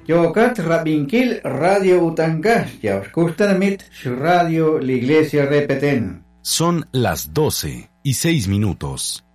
Yokat Rabinquil Radio Utancas, Yauskustanamit, Radio La Iglesia Repeten. Son las 12:06.